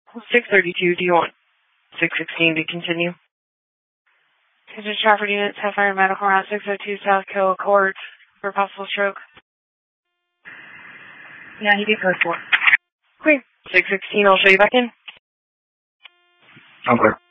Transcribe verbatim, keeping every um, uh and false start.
six thirty-two, do you want six sixteen to continue? Attention Trafford units, have fire medical around six oh two South Kill Court for possible stroke. Yeah, he did code four. Great. six sixteen, I'll show you back in. I'm clear.